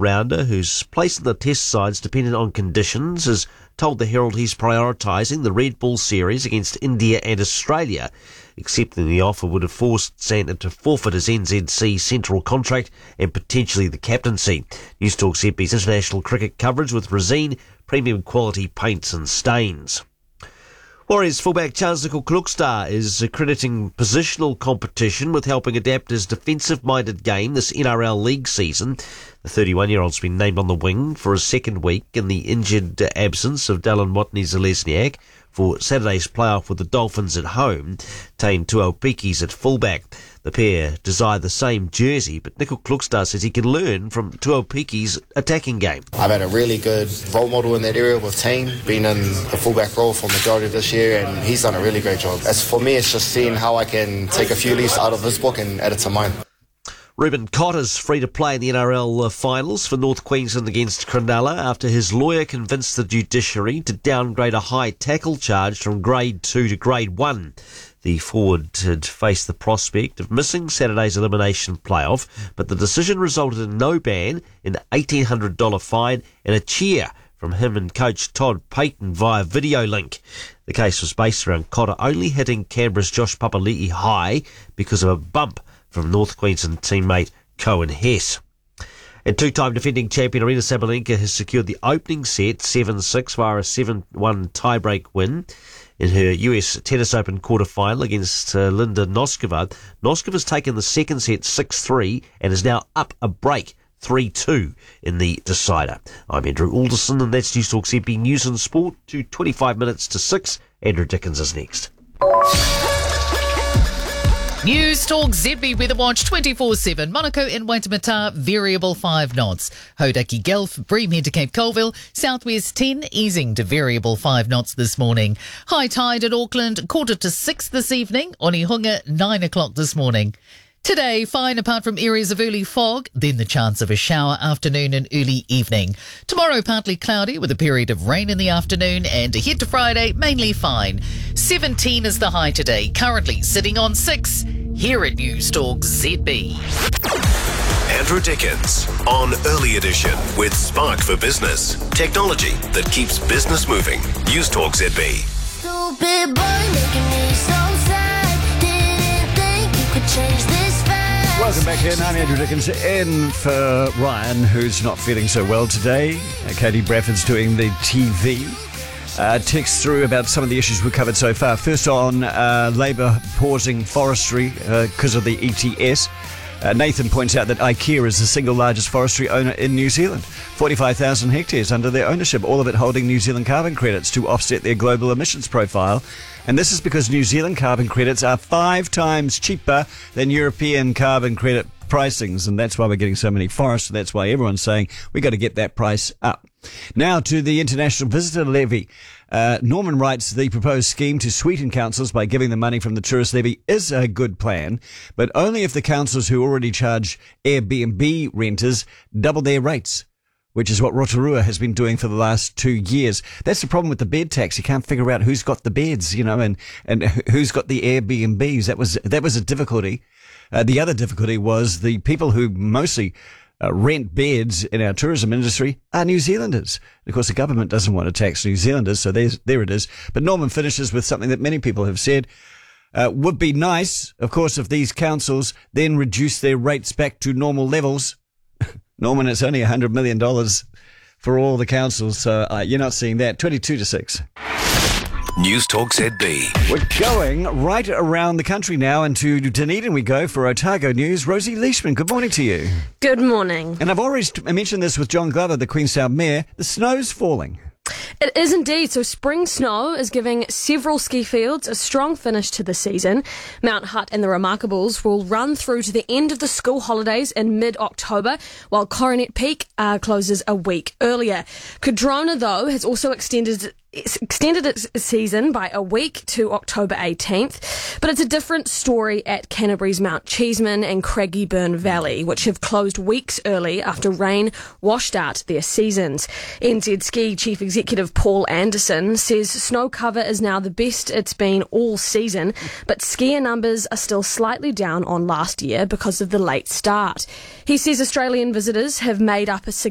all-rounder whose place in the test sides depended on conditions has told the Herald he's prioritising the Red Bull Series against India and Australia. Accepting the offer would have forced Santner to forfeit his NZC Central contract and potentially the captaincy. News Talk ZB's international cricket coverage with Resine, premium quality paints and stains. Warriors fullback Charles Nicoll-Klokstad is crediting positional competition with helping adapt his defensive-minded game this NRL League season. The 31-year-old's been named on the wing for a second week in the injured absence of Dallin Watene-Zelezniak for Saturday's playoff with the Dolphins at home. Tane Tuaupikis at fullback. The pair desire the same jersey, but Nicoll-Klokstad says he can learn from Tuaupikis' attacking game. I've had a really good role model in that area with Tane, been in the fullback role for the majority of this year, and he's done a really great job. As for me, it's just seeing how I can take a few leaves out of his book and add it to mine. Ruben Cotter's free to play in the NRL finals for North Queensland against Cronulla after his lawyer convinced the judiciary to downgrade a high tackle charge from grade 2 to grade 1. The forward had faced the prospect of missing Saturday's elimination playoff, but the decision resulted in no ban, an $1,800 fine and a cheer from him and coach Todd Payton via video link. The case was based around Cotter only hitting Canberra's Josh Papali'i high because of a bump from North Queensland teammate Cohen Hess. And two-time defending champion Aryna Sabalenka has secured the opening set 7-6 via a 7-1 tiebreak win in her US Tennis Open quarter-final against Linda Noskova. Noskova's taken the second set 6-3 and is now up a break 3-2 in the decider. I'm Andrew Alderson and that's News Talk ZB News and Sport to 25 minutes to 6. Andrew Dickens is next. News Talk ZB Weather Watch 24/7. Monaco in Waitemata, variable 5 knots. Hodaki Gulf, Breamhead to Cape Colville, southwest 10, easing to variable 5 knots this morning. High tide at Auckland, 5:45 this evening. Onehunga, 9 o'clock this morning. Today, fine apart from areas of early fog, then the chance of a shower afternoon and early evening. Tomorrow, partly cloudy with a period of rain in the afternoon, and ahead to Friday, mainly fine. 17 is the high today, currently sitting on 6 here at News Talk ZB. Andrew Dickens on Early Edition with Spark for Business. Technology that keeps business moving. News Talk ZB. Stupid boy making me so sad. Didn't think you could change this fast. Welcome back in. I'm Andrew Dickens in for Ryan, who's not feeling so well today. Katie Bradford's doing the TV. Text through about some of the issues we've covered so far. First on Labour pausing forestry because of the ETS. Nathan points out that IKEA is the single largest forestry owner in New Zealand. 45,000 hectares under their ownership, all of it holding New Zealand carbon credits to offset their global emissions profile. And this is because New Zealand carbon credits are 5 times cheaper than European carbon credit pricings, and that's why we're getting so many forests, and that's why everyone's saying we've got to get that price up. Now to the International Visitor Levy. Norman writes, the proposed scheme to sweeten councils by giving them money from the tourist levy is a good plan, but only if the councils who already charge Airbnb renters double their rates, which is what Rotorua has been doing for the last 2 years. That's the problem with the bed tax. You can't figure out who's got the beds, and who's got the Airbnbs. That was a difficulty. The other difficulty was the people who mostly rent beds in our tourism industry are New Zealanders. Of course, the government doesn't want to tax New Zealanders, so there it is. But Norman finishes with something that many people have said. Would be nice, of course, if these councils then reduce their rates back to normal levels. Norman, it's only $100 million for all the councils, so you're not seeing that. 22-6. News Talk ZB. We're going right around the country now, and to Dunedin we go for Otago News. Rosie Leishman, good morning to you. Good morning. And I've already mentioned this with John Glover, the Queenstown Mayor. The snow's falling. It is indeed. So spring snow is giving several ski fields a strong finish to the season. Mount Hutt and the Remarkables will run through to the end of the school holidays in mid-October, while Coronet Peak closes a week earlier. Cardrona, though, has also extended its season by a week to October 18th, but it's a different story at Canterbury's Mount Cheeseman and Craigieburn Valley, which have closed weeks early after rain washed out their seasons. NZ Ski Chief Executive Paul Anderson says snow cover is now the best it's been all season, but skier numbers are still slightly down on last year because of the late start. He says Australian visitors have made up a